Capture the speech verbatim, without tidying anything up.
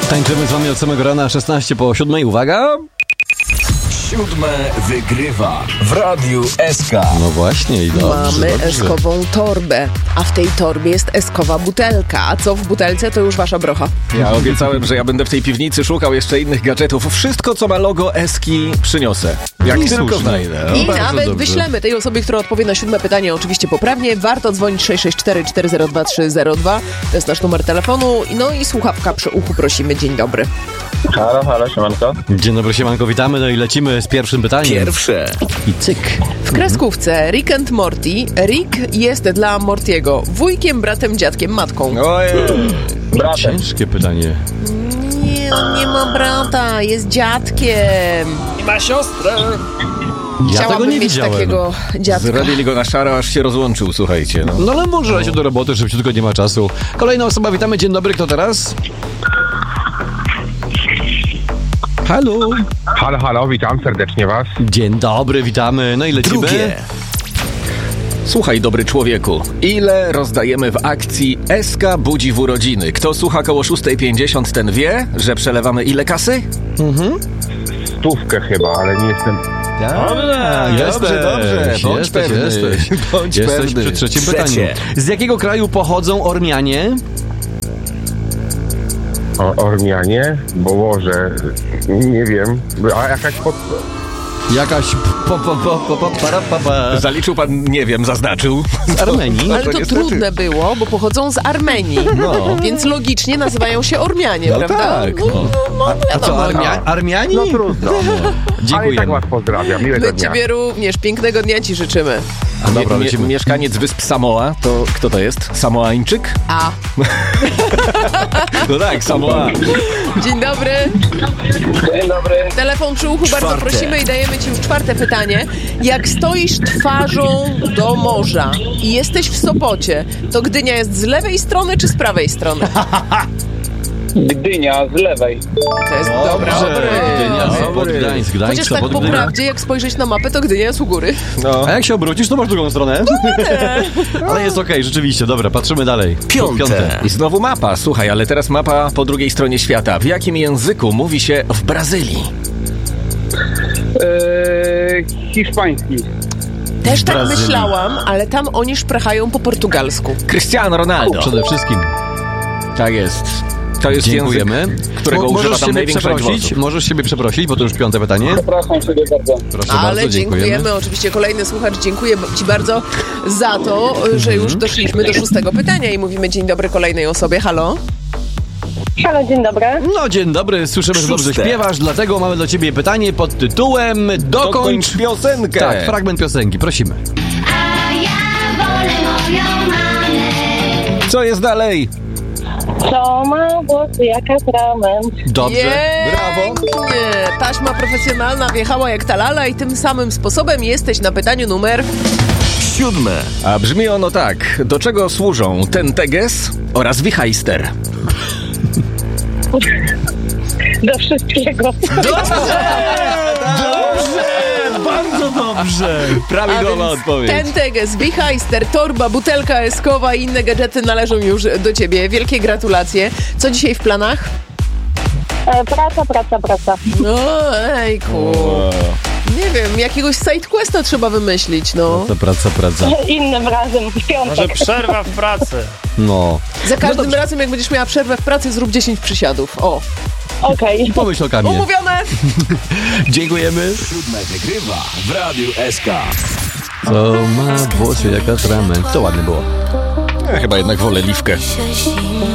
Tańczymy z wami od samego rana, szesnaście po siódmej. Uwaga! Siódme wygrywa w Radiu S K. No właśnie i dobrze, Mamy dobrze. eskową torbę, a w tej torbie jest eskowa butelka. A co w butelce, to już wasza brocha. Ja obiecałem, że ja będę w tej piwnicy szukał jeszcze innych gadżetów. Wszystko, co ma logo Eski, przyniosę. Jak I tylko słusznie. znajdę. I bardzo nawet dobrze. wyślemy tej osobie, która odpowie na siódme pytanie, oczywiście poprawnie. Warto dzwonić sześć sześć cztery cztery zero dwa trzy zero dwa. To jest nasz numer telefonu. No i słuchawka przy uchu prosimy. Dzień dobry. Halo, halo, siemanko. Dzień dobry, siemanko, witamy. No i lecimy z pierwszym pytaniem. Pierwsze. I cyk. W kreskówce Rick and Morty Rick jest dla Mortiego wujkiem, bratem, dziadkiem, matką. Ojej. Bratem. Ciężkie pytanie. Nie, on nie ma brata, jest dziadkiem. I ma siostrę. Ja tego Chciałabym nie mieć widziałem. takiego dziadka. Zrobili go na szaro, aż się rozłączył, słuchajcie. No. No ale może się do roboty, szybciutko, nie ma czasu. Kolejna osoba, witamy. Dzień dobry, kto teraz? Halo. Halo, halo, witam serdecznie was. Dzień dobry, witamy. No i lecimy. Drugie. Słuchaj, dobry człowieku, ile rozdajemy w akcji S K budzi w urodziny? Kto słucha koło szósta pięćdziesiąt, ten wie, że przelewamy ile kasy? Stówkę chyba, ale nie jestem... Dobrze, Jesteś, dobrze, bądź jesteś, pewny. jesteś. Bądź Jesteś pewny. przy trzecim Trzecie. pytaniu. Z jakiego kraju pochodzą Ormianie? O, Ormianie? Bo może... Nie wiem. A jakaś pod... Jakaś po, po, po, po, po, para, pa, pa. Zaliczył pan, nie wiem, zaznaczył. Z Armenii. Ale to niestety. trudne było, bo pochodzą z Armenii. No. Więc logicznie nazywają się Ormianie, No prawda? tak, No, no. no, A co, wiadomo. Armia, Armiani? No trudno. Ale i tak Dziękujemy. was pozdrawiam. Miłego My dnia. ciebie również. Pięknego dnia ci życzymy. A dobra, Mie- lecimy. mieszkaniec wysp Samoa, to kto to jest? Samoańczyk? A. No tak, Samoa. Dzień dobry. Dzień dobry. Telefon przy uchu, bardzo Czwarte. prosimy i dajemy ci już czwarte pytanie. Jak stoisz twarzą do morza i jesteś w Sopocie, to Gdynia jest z lewej strony czy z prawej strony? Gdynia z lewej. To jest dobra. Gdynia, dobry. Sopot, Gdańsk, Gdańsk, Chociaż tak Sopot, po Gdynia. prawdzie, jak spojrzeć na mapę, to Gdynia jest u góry. No. A jak się obrócisz, to masz drugą stronę. Ale jest okej, rzeczywiście. Dobra, patrzymy dalej. Piąte. I znowu mapa, słuchaj, ale teraz mapa po drugiej stronie świata. W jakim języku mówi się w Brazylii? Eee, hiszpański. Też tak Brazylii. myślałam, ale tam oni szprachają po portugalsku. Cristiano Ronaldo. Przede wszystkim. Tak jest. To jest Dziękujemy. język, którego Mo- używa możesz tam siebie największość przeprosić, głosów. możesz siebie przeprosić, bo to już piąte pytanie. Przepraszam ciebie bardzo. Proszę Ale bardzo, dziękujemy. dziękujemy. Oczywiście kolejny słuchacz, dziękuję ci bardzo za to, że już doszliśmy do szóstego pytania i mówimy dzień dobry kolejnej osobie. Halo? Halo, dzień dobry. No dzień dobry, słyszymy, że dobrze Szóste. śpiewasz, dlatego mamy dla ciebie pytanie pod tytułem Dokończ... Dokończ piosenkę. Tak, fragment piosenki, prosimy. A ja wolę moją mamę. Co jest dalej? Co ma włosy jak atrament? Dobrze, brawo. Pięknie. Taśma profesjonalna wjechała jak ta lala i tym samym sposobem jesteś na pytaniu numer... Siódme. A brzmi ono tak. Do czego służą ten teges oraz wichajster? Do wszystkiego. Bardzo dobrze. Prawidłowa odpowiedź. Tenteges, wichajster, torba, butelka eskowa i inne gadżety należą już do ciebie. Wielkie gratulacje. Co dzisiaj w planach? E, praca, praca, praca. No, ejku. Nie wiem, jakiegoś sidequesta trzeba wymyślić, no. To praca, praca. Innym razem, w piątek. Przerwa w pracy. No. Za każdym razem, jak będziesz miała przerwę w pracy, zrób dziesięć przysiadów. O, Okej. Pomyśl o kamie. umówione! Dziękujemy. Siódme wygrywa w Radiu S K. Co ma włosy jak atrament. To ładnie było. Ja chyba jednak wolę liwkę. Się zimno